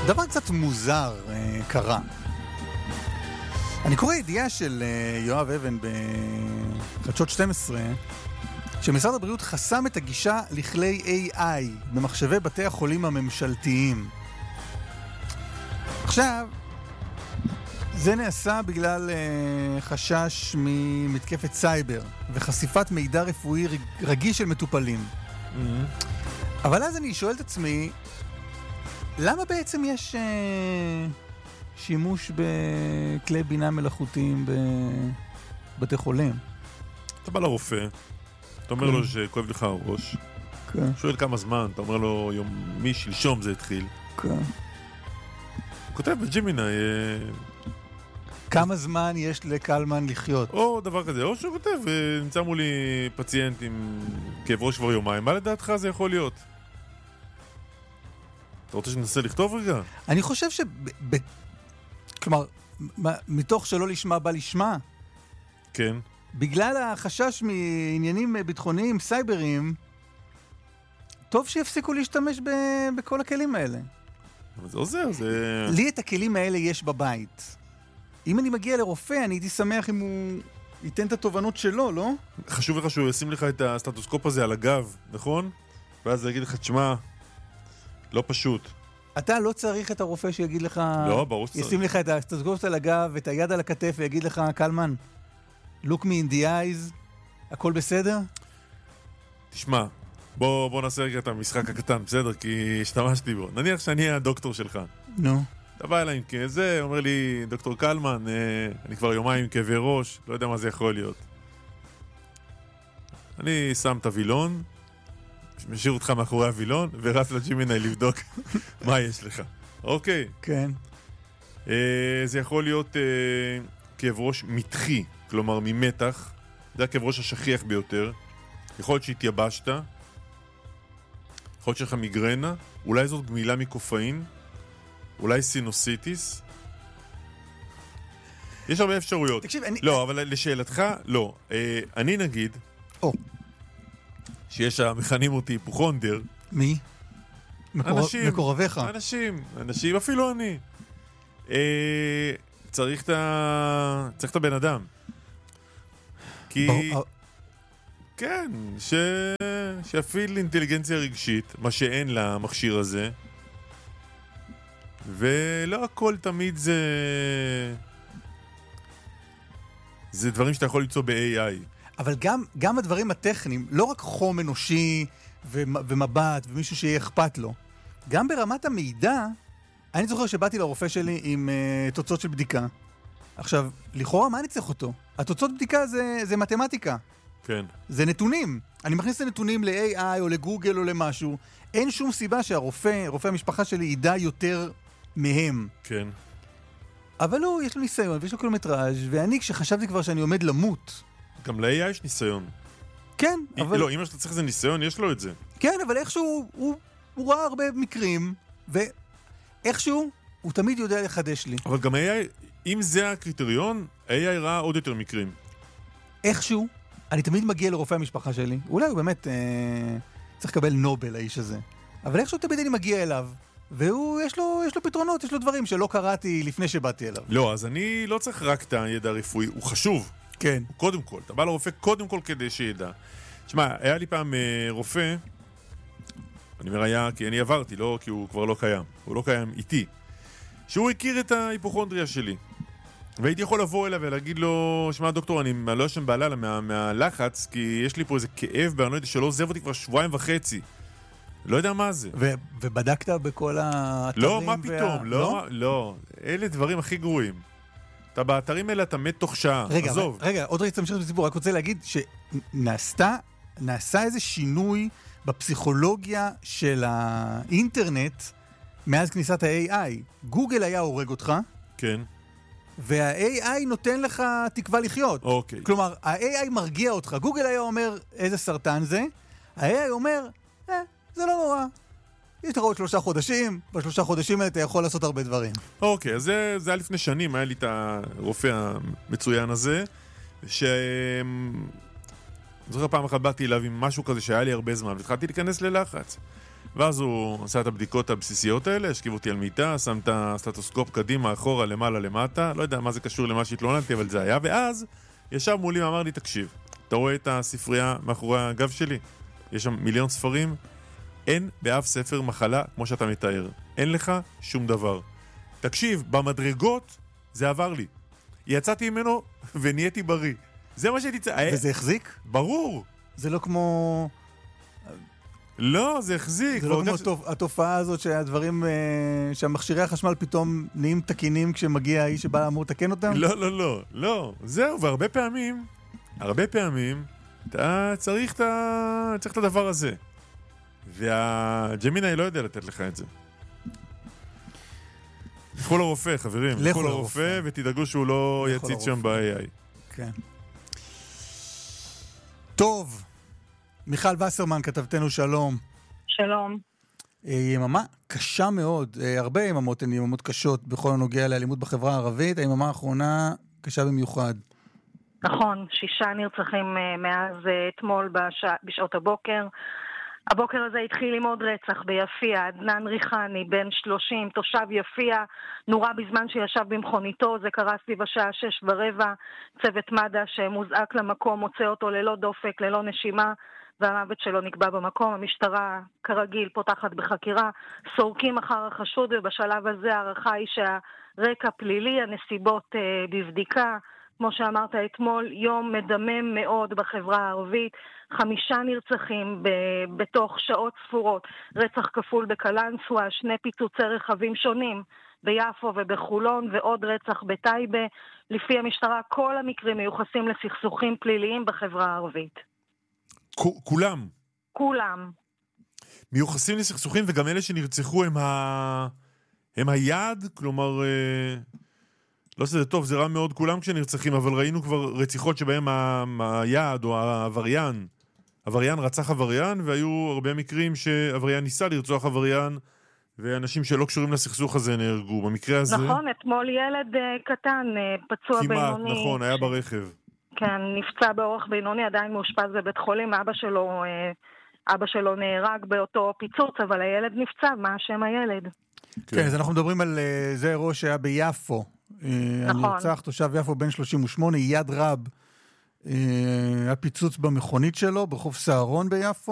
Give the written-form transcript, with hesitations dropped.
דבר קצת מוזר קרה. אני קורא ידיעה של יואב אבן בחדשות 12, שמשרד הבריאות חסם את הגישה לכלי AI במחשבי בתי החולים הממשלתיים. עכשיו, זה נעשה בגלל חשש ממתקפת סייבר וחשיפת מידע רפואי רגיש של מטופלים. אבל אז אני שואל את עצמי, למה בעצם יש שימוש בכלי בינה מלאכותיים בבתי חולים? אתה בא לרופא, אתה אומר לו שכואב לך הראש, שואל כמה זמן, אתה אומר לו שלשום זה התחיל. הוא כותב בג'מיני כמה זמן יש לקלמן לחיות? או דבר כזה, או שהוא כותב, נמצא מולי פציינט עם כאב ראש כבר יומיים, מה לדעתך זה יכול להיות? אתה רוצה שננסה לכתוב רגע? אני חושב כלומר, מתוך שלא לשמה בא לשמה. כן. בגלל החשש מעניינים ביטחוניים, סייבריים, טוב שיפסיקו להשתמש בכל הכלים האלה. אבל זה עוזר, זה... לי את הכלים האלה יש בבית. אם אני מגיע לרופא, אני הייתי שמח אם הוא ייתן את התובנות שלו, לא? חשוב לך שהוא ישים לך את הסטטוסקופ הזה על הגב, נכון? ואז יגיד לך, תשמע, לא פשוט. אתה לא צריך את הרופא שיגיד לך... לא, ברור שצריך. ישים לך את הסטטוסקופ על הגב, את היד על הכתף, ויגיד לך, קלמן, look me in the eyes, הכל בסדר? תשמע, בוא נעשה רגע את המשחק הקטן, בסדר? כי השתמשתי בו. נניח שאני הדוקטור שלך. נו. אתה בא אליי עם כזה, אומר לי, דוקטור קלמן, אני כבר יומיים עם כאבי ראש, לא יודע מה זה יכול להיות. אני שם את הווילון, משאיר אותך מאחורי הווילון, ורץ לג'ימיני לבדוק מה יש לך. אוקיי. כן. זה יכול להיות כאב ראש מתחי, כלומר ממתח. זה הכאב ראש השכיח ביותר. יכול להיות שהתייבשת, יכול להיות שלך מיגרנה, אולי זאת גמילה מקופאין, אולי סינוסיטיס. יש הרבה אפשרויות. תקשיב, לא, אבל לשאלתך, לא. אני נגיד, שיש המכנים אותי היפוכונדר. מי? אנשים. מקורביך. אנשים, אפילו אני. צריך את הבן אדם. כי... כן, שיפעיל אינטליגנציה רגשית, מה שאין למכשיר הזה. ולא הכל תמיד זה דברים שאתה יכול ליצור ב-AI. אבל גם הדברים הטכניים, לא רק חום אנושי ומבט ומישהו שיהיה אכפת לו, גם ברמת המידע, אני זוכר שבאתי לרופא שלי עם תוצאות של בדיקה. עכשיו, לכאורה מה אני צריך אותו? התוצאות בדיקה זה מתמטיקה. כן. זה נתונים. אני מכניס את הנתונים ל-AI או לגוגל או למשהו. אין שום סיבה רופא המשפחה שלי ידע יותר מהם. כן. אבל לא, יש לו ניסיון ויש לו קילומטראז', ואני כשחשבתי כבר שאני עומד למות. גם ל-AI יש ניסיון. כן, אבל... לא, אם שאתה צריך איזה ניסיון, יש לו את זה. כן, אבל איכשהו הוא ראה הרבה מקרים, ואיכשהו הוא תמיד יודע לחדש לי. אבל גם AI, אם זה הקריטריון, AI ראה עוד יותר מקרים. איכשהו, אני תמיד מגיע לרופא המשפחה שלי, אולי הוא באמת צריך לקבל נובל, האיש הזה. אבל איכשהו תמיד אני מגיע אליו, והוא, יש לו פתרונות, יש לו דברים שלא קראתי לפני שבאתי אליו. לא, אז אני לא צריך רק את הידע הרפואי, הוא חשוב. כן. קודם כל, אתה בא לרופא קודם כל כדי שידע. תשמע, היה לי פעם רופא, אני אומר היה כי אני עברתי, לא כי הוא כבר לא קיים, הוא לא קיים איתי, שהוא הכיר את ההיפוכונדריה שלי. והייתי יכול לבוא אליו ולהגיד לו, שמע דוקטור, אני לא ישן בלילה מהלחץ, כי יש לי פה איזה כאב בארנויד שלא עוזב אותי כבר 2.5 שבועות. לא יודע מה זה. ובדקת בכל האתרים? לא, מה פתאום? לא. אלה דברים הכי גרועים. אתה באתרים האלה, אתה מת תוך שעה. רגע, עוד רגע תמשיך בסיפור, רק רוצה להגיד שנעשה איזה שינוי בפסיכולוגיה של האינטרנט מאז כניסת ה-AI. גוגל היה הורג אותך. כן. וה-AI נותן לך תקווה לחיות. אוקיי. כלומר, ה-AI מרגיע אותך. גוגל היה אומר איזה סרטן זה, ה-AI אומר, זה לא נורא. יש לך עוד 3 חודשים, ב3 חודשים האלה אתה יכול לעשות הרבה דברים. אוקיי, אז זה היה לפני שנים, היה לי את הרופא המצוין הזה, זוכר פעם אחת באתי אליו עם משהו כזה שהיה לי הרבה זמן, והתחלתי להיכנס ללחץ. ואז הוא עשה את הבדיקות הבסיסיות האלה, השכיב אותי על מיטה, שם את הסטטוסקופ קדימה, אחורה, למעלה, למטה, לא יודע מה זה קשור למה שהתלוננתי, אבל זה היה, ואז ישב מולי ואמר לי, תקשיב, אתה רואה את הספרייה מאחורי הגב שלי? יש שם מיליון ספרים, אין באף ספר מחלה כמו שאתה מתאר, אין לך שום דבר. תקשיב, במדרגות זה עבר לי. יצאתי ממנו ונהייתי בריא. זה מה שהייתי וזה החזיק? ברור. זה לא כמו... לא, זה החזיק. זה לא כמו התופעה הזאת שהדברים, שהמכשירי החשמל פתאום נהיים תקינים כשמגיע האיש שבא אמור לתקן אותם? לא, לא, לא, לא. זהו, והרבה פעמים, אתה צריך את הדבר הזה. והג'מיני לא יודע לתת לך את זה. לכו לרופא, חברים. לכו לרופא ותדאגו שהוא לא יציץ שם ב-AI. כן. טוב. מיכל וסרמן, כתבתנו, שלום. שלום. יממה קשה מאוד, הרבה יממות הן יממות קשות בכל הנוגע לאלימות בחברה הערבית, היממה האחרונה קשה במיוחד. נכון, 6 נרצחים מאז אתמול בשעות הבוקר. הבוקר הזה התחיל עם עוד רצח ביפיע, עדנאן ריחני, בן 30, תושב יפיע, נורה בזמן שישב במכוניתו, זה קרה סביב השעה 6:15, צוות מד"א שמוזעק למקום, מוצא אותו ללא דופק, ללא נשימה, והמוות שלו נקבע במקום. המשטרה כרגיל פותחת בחקירה, סורקים אחר החשוד, ובשלב הזה הערכה היא שהרקע פלילי, הנסיבות בבדיקה. כמו שאמרת אתמול, יום מדמם מאוד בחברה הערבית, 5 נרצחים בתוך שעות ספורות, רצח כפול בקלנסווה, 2 פיצוצי רכבים שונים ביפו ובחולון, ועוד רצח בטייבה. לפי המשטרה, כל המקרים מיוחסים לסכסוכים פליליים בחברה הערבית. כולם? כולם. מיוחסים לסכסוכים, וגם אלה שנרצחו הם היעד? כלומר... לא שזה טוב, זה רע מאוד כולם כשנרצחים, אבל ראינו כבר רציחות שבהם היעד או העבריין רצח עבריין, והיו הרבה מקרים שעבריין ניסה לרצוח עבריין, ואנשים שלא קשורים לסכסוך הזה נהרגו. במקרה הזה... נכון, אתמול ילד קטן, פצוע כמעט, בינוני. כמעט, נכון, היה ברכב. כן, נפצע באורח בינוני, עדיין מאושפז בבית חולים, אבא שלו נהרג באותו פיצוץ, אבל הילד נפצע, מה השם הילד? כן, אז אנחנו מדברים על זה אירוע שהיה ביפו. נכון. הנרצח תושב יפו בן 38, יד רב, הפיצוץ במכונית שלו, ברחוב סהרון ביפו.